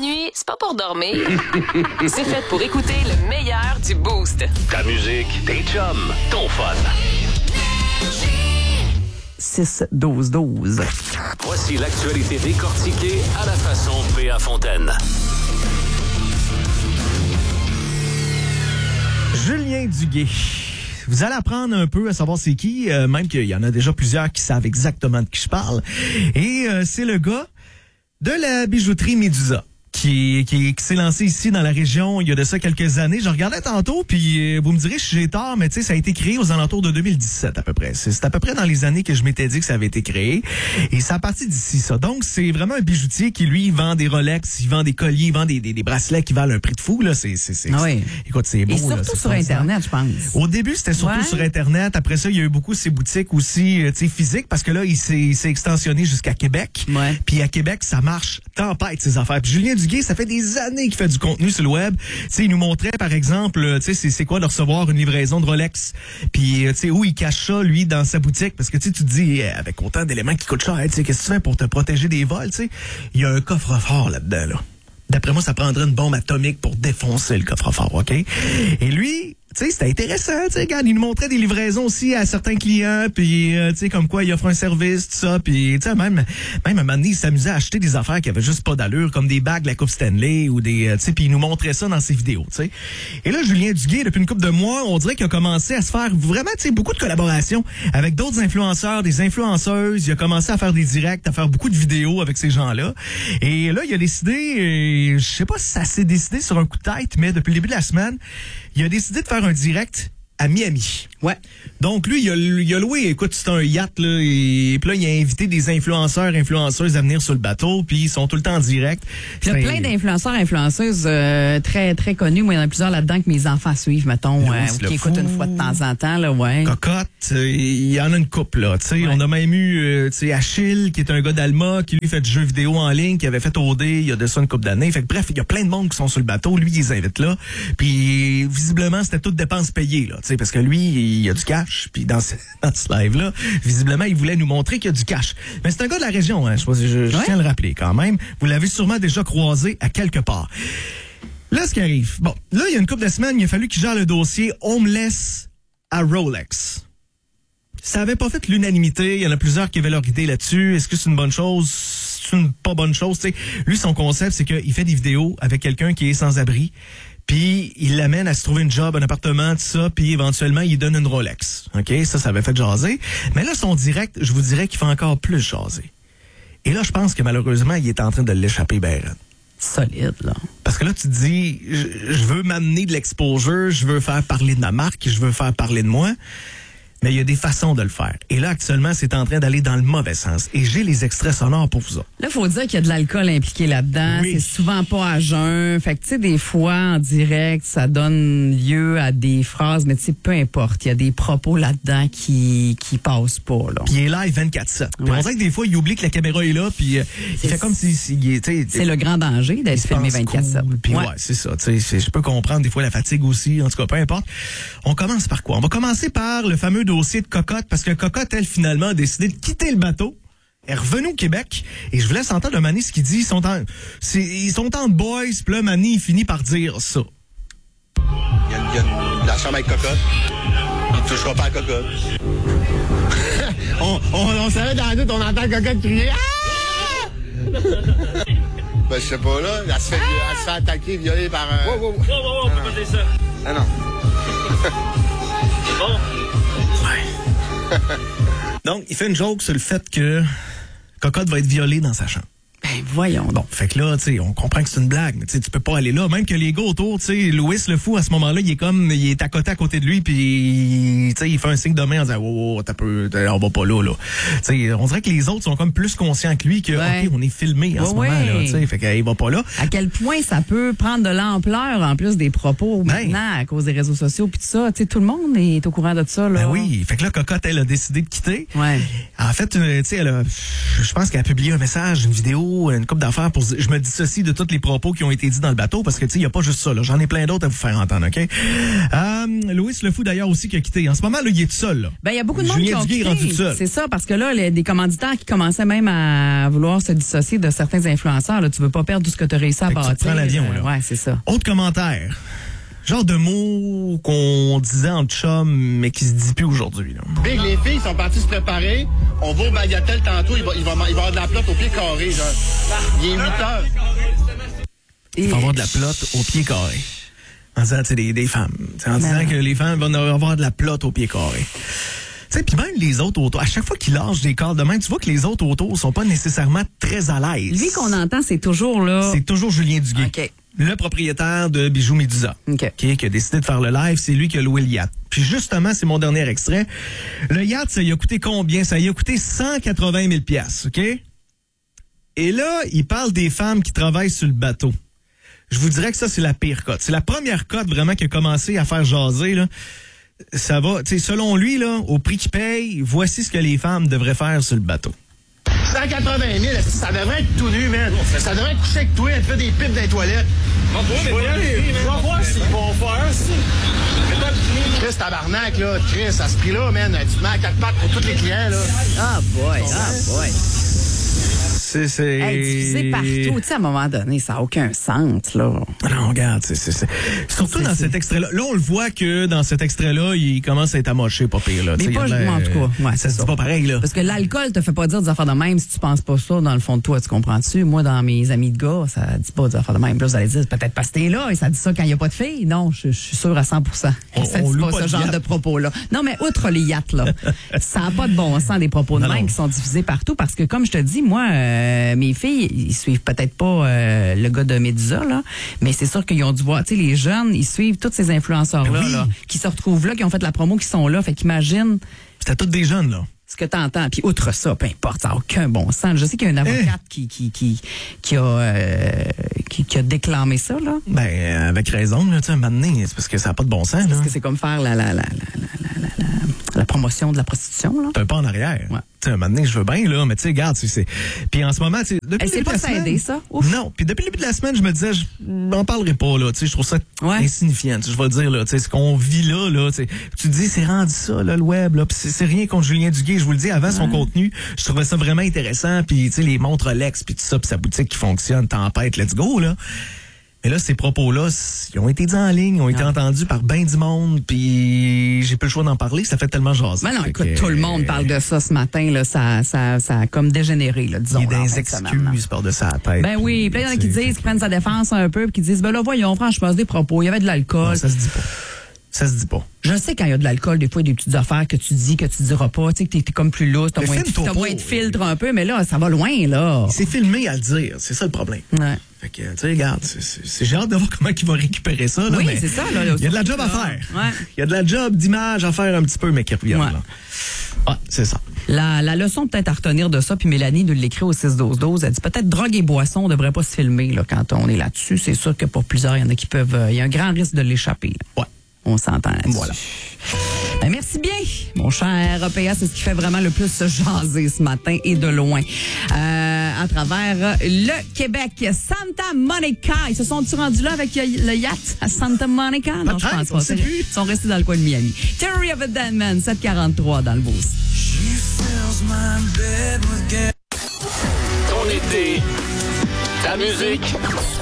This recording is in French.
nuit, c'est pas pour dormir. C'est fait pour écouter le meilleur du Boost. Ta musique, tes chums, ton fun. 6-12-12. Voici l'actualité décortiquée à la façon P.A. Fontaine. Julien Duguay. Vous allez apprendre un peu à savoir c'est qui, même qu'il y en a déjà plusieurs qui savent exactement de qui je parle. Et c'est le gars de la bijouterie Médusa qui s'est lancé ici dans la région il y a de ça quelques années. Je regardais tantôt, puis vous me direz si j'ai tort, mais tu sais, ça a été créé aux alentours de 2017 à peu près. C'est à peu près dans les années que je m'étais dit que ça avait été créé. Et ça a parti d'ici, ça. Donc, c'est vraiment un bijoutier qui, lui, vend des Rolex, il vend des colliers, il vend des bracelets qui valent un prix de fou, là. Oui. Écoute, c'est beau. Et surtout là, sur Internet, je pense. Au début, c'était surtout sur Internet. Après ça, il y a eu beaucoup de ces boutiques aussi, tu sais, physiques, parce que là, il s'est extensionné jusqu'à Québec. Ouais. Puis à Québec, ça marche tempête, ces affaires. Puis Julien Duguay, ça fait des années qu'il fait du contenu sur le web. Tu sais, il nous montrait, par exemple, tu sais, c'est quoi de recevoir une livraison de Rolex. Puis, tu sais, où il cache ça, lui, dans sa boutique. Parce que, tu sais, tu te dis, avec autant d'éléments qui coûtent cher, tu sais, qu'est-ce que tu fais pour te protéger des vols, tu sais? Il y a un coffre-fort là-dedans, là. D'après moi, ça prendrait une bombe atomique pour défoncer le coffre-fort, OK? Et lui, tu sais, c'était intéressant, tu sais, regarde, il nous montrait des livraisons aussi à certains clients, puis, tu sais, comme quoi il offre un service, tout ça, puis, tu sais, même à un moment donné, il s'amusait à acheter des affaires qui avaient juste pas d'allure, comme des bagues de la Coupe Stanley, ou des, tu sais, puis il nous montrait ça dans ses vidéos, tu sais. Et là, Julien Duguay, depuis une couple de mois, on dirait qu'il a commencé à se faire vraiment, tu sais, beaucoup de collaborations avec d'autres influenceurs, des influenceuses. Il a commencé à faire des directs, à faire beaucoup de vidéos avec ces gens-là. Et là, il a décidé, je sais pas si ça s'est décidé sur un coup de tête, mais depuis le début de la semaine, il a décidé de faire un direct à Miami. Ouais. Donc, lui, il a loué, écoute, c'est un yacht, là, et puis là, il a invité des influenceuses à venir sur le bateau, puis ils sont tout le temps en direct. Il y a plein d'influenceurs, influenceuses très, très connus. Moi, il y en a plusieurs là-dedans que mes enfants suivent, mettons, qui écoutent une fois de temps en temps, là, ouais. Cocotte, il y en a une couple, là, tu sais. Ouais. On a même eu, tu sais, Achille, qui est un gars d'Alma, qui lui fait du jeu vidéo en ligne, qui avait fait OD il y a de ça une couple d'années. Fait que bref, il y a plein de monde qui sont sur le bateau. Lui, il les invite là. Puis, visiblement, c'était toutes dépenses payées, là, tu sais, parce que lui, il y a du cash. Puis dans ce live-là, visiblement, il voulait nous montrer qu'il y a du cash. Mais c'est un gars de la région, hein. Je tiens à le rappeler quand même. Vous l'avez sûrement déjà croisé à quelque part. Là, ce qui arrive. Bon, là, il y a une couple de semaines, il a fallu qu'il gère le dossier Homeless à Rolex. Ça avait pas fait l'unanimité. Il y en a plusieurs qui avaient leur idée là-dessus. Est-ce que c'est une bonne chose? C'est une pas bonne chose? T'sais, lui, son concept, c'est qu'il fait des vidéos avec quelqu'un qui est sans-abri. Puis il l'amène à se trouver une job, un appartement, tout ça, puis éventuellement, il donne une Rolex. OK? Ça avait fait jaser. Mais là, son direct, je vous dirais qu'il fait encore plus jaser. Et là, je pense que malheureusement, il est en train de l'échapper ben raide. Solide, là. Parce que là, tu te dis, je veux m'amener de l'exposure, je veux faire parler de ma marque, je veux faire parler de moi. Mais il y a des façons de le faire. Et là, actuellement, c'est en train d'aller dans le mauvais sens. Et j'ai les extraits sonores pour vous autres. Là, faut dire qu'il y a de l'alcool impliqué là-dedans. Oui. C'est souvent pas à jeun. Fait que, tu sais, des fois, en direct, ça donne lieu à des phrases, mais tu sais, peu importe. Il y a des propos là-dedans qui passent pas, là. Puis il est live 24/7. Puis on dirait que des fois, il oublie que la caméra est là, puis il fait comme si il était... C'est le grand danger d'être filmé 24/7. Cool, puis ouais, c'est ça. Je peux comprendre des fois la fatigue aussi. En tout cas, peu importe. On commence par quoi? On va commencer par le fameux dossier de Cocotte, parce que Cocotte, elle, finalement, a décidé de quitter le bateau. Elle est revenue au Québec, et je vous laisse entendre Mané ce qu'il dit. Ils sont en boys, puis là, Mané, il finit par dire ça. Il y a la chambre avec Cocotte. Il ne touchera pas à Cocotte. on savait dans la doute, on entend Cocotte crier. Ah! Ben, je sais pas, là. Elle se fait attaquer, violer par un... Wow, on peut pas dire ça. Ah non. C'est bon? Donc, il fait une joke sur le fait que Cocotte va être violée dans sa chambre. Ben, voyons. Bon, fait que là, tu sais, on comprend que c'est une blague, mais tu sais, tu peux pas aller là. Même que les gars autour, tu sais, Louis le fou, à ce moment-là, il est à côté de lui, puis, tu sais, il fait un signe de main en disant, oh, on va pas là. Tu sais, on dirait que les autres sont comme plus conscients que lui que, OK, on est filmé en ce moment-là, tu sais, fait qu'il va pas là. À quel point ça peut prendre de l'ampleur, en plus des propos, maintenant, à cause des réseaux sociaux, puis tout ça. Tu sais, tout le monde est au courant de ça, là. Ben oui. Fait que là, Cocotte, elle a décidé de quitter. Ouais. En fait, tu sais, je pense qu'elle a publié un message, une vidéo, propos, une couple d'affaires pour je me dissocie de tous les propos qui ont été dits dans le bateau parce que, tu sais, il n'y a pas juste ça, là. J'en ai plein d'autres à vous faire entendre, OK? Louis Le Fou, d'ailleurs, aussi, qui a quitté. En ce moment, là, il est tout seul, là. Ben, il y a beaucoup de monde qui ont Duguay est rendu tout quitté. seul. C'est ça, parce que là, des commanditaires qui commençaient même à vouloir se dissocier de certains influenceurs, là. Tu veux pas perdre tout ce que tu as réussi à Fait que bâtir. tu prends l'avion, là. Ouais, c'est ça. Autre commentaire. Genre de mots qu'on disait en chum, mais qui se dit plus aujourd'hui, là. Big, les filles sont parties se préparer. On va au Bagatelle tantôt. Il va y avoir de la plotte au pied carré, genre. Il est 8 heures. Il va y avoir de la plotte au pied carré. En disant, tu sais, des femmes. T'sais, en disant que les femmes vont avoir de la plotte au pied carré. Tu sais, puis même les autres autour, à chaque fois qu'ils lâchent des cordes de même, tu vois que les autres autour sont pas nécessairement très à l'aise. Lui qu'on entend, c'est toujours là. C'est toujours Julien Duguay. OK. Le propriétaire de Bijoux Médusa, OK. qui a décidé de faire le live, c'est lui qui a loué le yacht. Puis justement, c'est mon dernier extrait. Le yacht, ça y a coûté combien? Ça y a coûté 180 000 $, OK? Et là, il parle des femmes qui travaillent sur le bateau. Je vous dirais que ça, c'est la pire cote. C'est la première cote vraiment qui a commencé à faire jaser, là. Ça va, tu sais, selon lui, là, au prix qu'il paye, voici ce que les femmes devraient faire sur le bateau. 180 000, ça devrait être tout nu, man. Ça devrait être couché avec toi, elle te fait des pipes dans les toilettes. Je vais voir s'ils vont faire, Chris, tabarnak, là. Chris, à ce prix-là, man, tu te mets à 4 pattes pour tous les clients, là. Ah boy. C'est... Hey, diffusé partout. Tu sais, à un moment donné, ça n'a aucun sens, là. Non, regarde, c'est... Surtout dans cet extrait-là. Là, on le voit que dans cet extrait-là, il commence à être amoché, pas pire, là. Mais pas, en tout cas. Ouais, ça se dit pas pareil, là. Parce que l'alcool te fait pas dire des affaires de même si tu penses pas ça dans le fond de toi, tu comprends-tu? Moi, dans mes amis de gars, ça dit pas des affaires de même. Là, vous allez dire, peut-être parce que t'es là et ça dit ça quand il y a pas de filles. Non, je suis sûre à 100% que ça dit pas ce genre de propos-là. Non, mais outre les yachts, là, ça n'a pas de bon sens, des propos de même qui sont diffusés partout parce que, comme je te dis, moi, mes filles, ils suivent peut-être pas le gars de Médusa, là, mais c'est sûr qu'ils ont dû voir, tu sais, les jeunes, ils suivent tous ces influenceurs-là, oui. là, qui se retrouvent là, qui ont fait la promo, qui sont là. Fait qu'imagine C'était tous des jeunes, là. ce que tu entends. Puis outre ça, peu importe, ça n'a aucun bon sens. Je sais qu'il y a une avocate qui a déclamé ça, là. Ben, avec raison, là, tu sais, un moment donné, c'est parce que ça n'a pas de bon sens, là. Parce que c'est comme faire la promotion de la prostitution, là. T'as un pas en arrière. Ouais. Tu sais, un moment donné, je veux bien, là, mais tu sais, regarde, c'est... Puis en ce moment, tu sais, depuis Elle le sait début pas de la semaine... s'aider, ça? Ouf. Non, puis depuis le début de la semaine, je me disais, je n'en parlerai pas, là, tu sais, je trouve ça insignifiant, tu sais, je vais dire, là, tu sais, ce qu'on vit là, tu sais, tu te dis, c'est rendu ça, là, le web, là, puis c'est rien contre Julien Duguay, je vous le dis, avant son contenu, je trouvais ça vraiment intéressant, puis tu sais, les montres Rolex, puis tout ça, puis sa boutique qui fonctionne, tempête, let's go, là. Mais là, ces propos-là, ils ont été dits en ligne, ont été entendus par ben du monde, puis j'ai pas le choix d'en parler, ça fait tellement jaser. Mais non, écoute, tout le monde parle de ça ce matin, là, ça a comme dégénéré, là, disons. Il y a là, en des fin de semaine, là. excuses par-dessus la tête. Ben oui, plein d'en qui disent, qui prennent sa défense un peu, puis qui disent, ben là, voyons, franchement, c'est des propos, il y avait de l'alcool. Non, ça se dit pas. Ça se dit pas. Je sais quand il y a de l'alcool, des fois, il y a des petites affaires que tu dis, que tu diras pas, tu sais, que t'es comme plus lousse, t'as Mais moins de filtre un peu, mais là, ça va loin, là. Il s'est filmé à le dire, c'est ça le problème. Ouais. Fait que, tu sais, regarde, j'ai hâte de voir comment il va récupérer ça, là. Oui, mais c'est ça, là. Il y a de la job à faire. Ouais. Il y a de la job d'image à faire un petit peu, mais qui revient, Ouais. là. Ah, c'est ça. La leçon peut-être à retenir de ça, puis Mélanie nous l'écrit au 6-12-12, elle dit peut-être drogue et boisson, on devrait pas se filmer là, quand on est là-dessus. C'est sûr que pour plusieurs, il y en a qui peuvent... Il y a un grand risque de l'échapper. Là. Ouais. On s'entend là-dessus. Voilà. Ben, merci bien, mon cher PA. C'est ce qui fait vraiment le plus se jaser ce matin et de loin. À travers le Québec. Santa Monica. Ils se sont-ils rendus là avec le yacht à Santa Monica? Non, je pense pas. Ils sont restés dans le coin de Miami. Theory of a Dead Man, 7:43 dans le boost. Ton été, ta musique,